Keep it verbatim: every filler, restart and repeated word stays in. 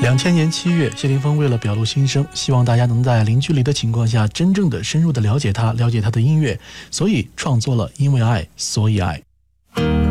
两千年七月，谢霆锋为了表露心声，希望大家能在零距离的情况下真正的深入的了解他，了解他的音乐，所以创作了《因为爱所以爱》。